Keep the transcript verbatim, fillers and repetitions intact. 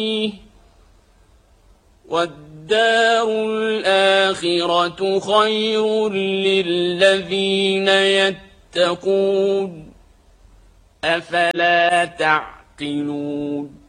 وَالدَّارُ الْآخِرَةُ خَيْرٌ لِّلَّذِينَ يَتَّقُونَ ۗ أَفَلَا تَعْقِلُونَ